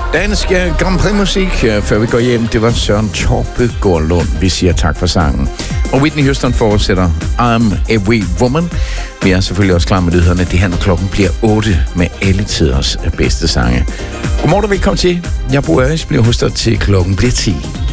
Dansk Grand Prix musik, før vi går hjem, det var Søren Torpe Gårdlund. Vi siger tak for sangen. Og Whitney Houston fortsætter I'm Every Woman. Vi er selvfølgelig også klar med nyhederne. Det her, når klokken bliver 8 med alle tiders bedste sange. Godmorgen og velkommen til. Jeg bor Øres, bliver hos dig til klokken bliver 10.